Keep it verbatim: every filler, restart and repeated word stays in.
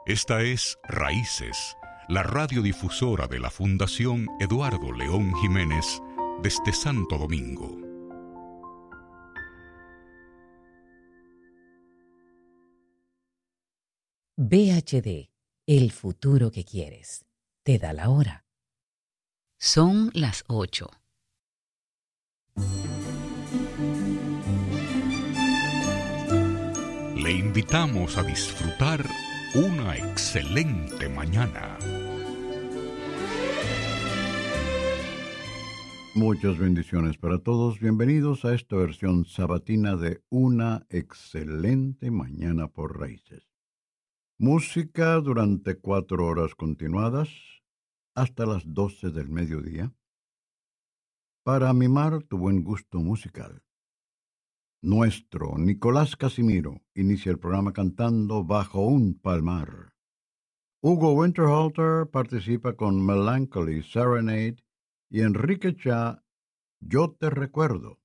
Esta es Raíces, la radiodifusora de la Fundación Eduardo León Jiménez desde Santo Domingo. V H D, el futuro que quieres. Te da la hora. Son las ocho. Le invitamos a disfrutar una excelente mañana. Muchas bendiciones para todos. Bienvenidos a esta versión sabatina de Una excelente mañana por Raíces. Música durante cuatro horas continuadas hasta las doce del mediodía para mimar tu buen gusto musical. Nuestro Nicolás Casimiro inicia el programa cantando Bajo un palmar. Hugo Winterhalter participa con Melancholy Serenade y Enrique Cha, Yo te recuerdo.